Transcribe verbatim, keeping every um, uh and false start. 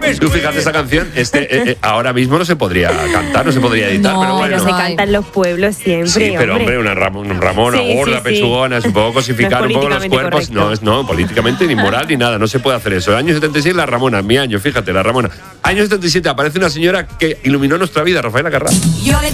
Tú fíjate, esa canción este, eh, eh, ahora mismo no se podría cantar, no se podría editar, No, pero bueno. Pero se canta en los pueblos siempre, Sí, pero hombre, una Ram- una Ramona Sí, gorda, sí, sí. pechugona, es un poco cosificar No es un poco los políticamente cuerpos. correcto. No, es no, políticamente ni moral ni nada, no se puede hacer eso. El año setenta y seis, la Ramona, mi año, fíjate, la Ramona. Año setenta y siete aparece una señora que iluminó nuestra vida, Rafaela Carrà.